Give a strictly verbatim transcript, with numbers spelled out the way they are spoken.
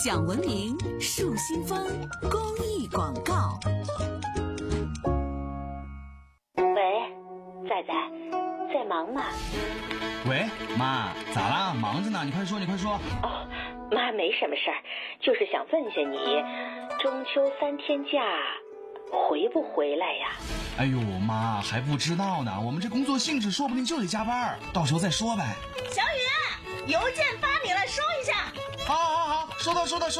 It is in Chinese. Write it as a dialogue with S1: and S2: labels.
S1: 讲文明树新风公益广告。
S2: 喂，仔仔，在忙吗？
S3: 喂，妈，咋啦？忙着呢，你快说，你快说。
S2: 哦，妈，没什么事儿，就是想问下你，中秋三天假回不回来呀？
S3: 哎呦，妈，还不知道呢，我们这工作性质说不定就得加班，到时候再说呗。
S4: 小雨，邮件发你了，收一下。
S3: 好好好，收到收到收到。